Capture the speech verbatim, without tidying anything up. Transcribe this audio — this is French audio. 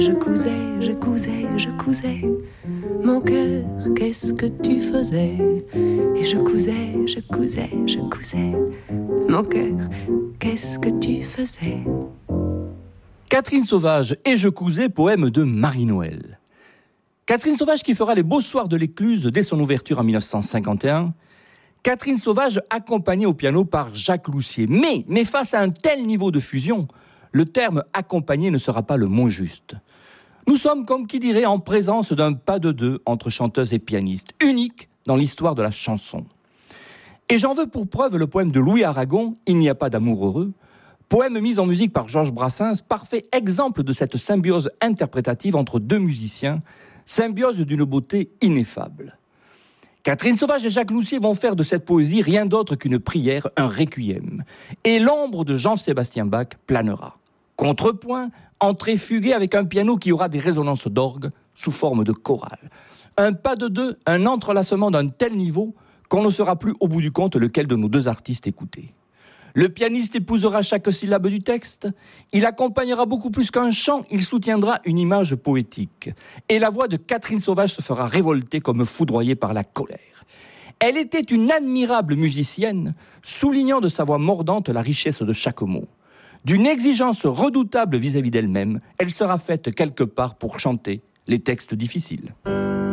Je cousais, je cousais, je cousais. Mon cœur, qu'est-ce que tu faisais? Et je cousais, je cousais, je cousais. Mon cœur, qu'est-ce que tu faisais? Catherine Sauvage et Je cousais, poème de Marie-Noël. Catherine Sauvage qui fera les beaux soirs de l'Écluse dès son ouverture en dix-neuf cent cinquante et un. Catherine Sauvage accompagnée au piano par Jacques Loussier. Mais, mais face à un tel niveau de fusion, le terme accompagné ne sera pas le mot juste. Nous sommes, comme qui dirait, en présence d'un pas de deux entre chanteuse et pianiste, unique dans l'histoire de la chanson. Et j'en veux pour preuve le poème de Louis Aragon, Il n'y a pas d'amour heureux, poème mis en musique par Georges Brassens, parfait exemple de cette symbiose interprétative entre deux musiciens, symbiose d'une beauté ineffable. Catherine Sauvage et Jacques Loussier vont faire de cette poésie rien d'autre qu'une prière, un requiem. Et l'ombre de Jean-Sébastien Bach planera. Contrepoint, entrée fuguée avec un piano qui aura des résonances d'orgue sous forme de chorale. Un pas de deux, un entrelacement d'un tel niveau qu'on ne saura plus au bout du compte lequel de nos deux artistes écouter. Le pianiste épousera chaque syllabe du texte, il accompagnera beaucoup plus qu'un chant, il soutiendra une image poétique. Et la voix de Catherine Sauvage se fera révolter comme foudroyée par la colère. Elle était une admirable musicienne, soulignant de sa voix mordante la richesse de chaque mot. D'une exigence redoutable vis-à-vis d'elle-même, elle sera faite quelque part pour chanter les textes difficiles.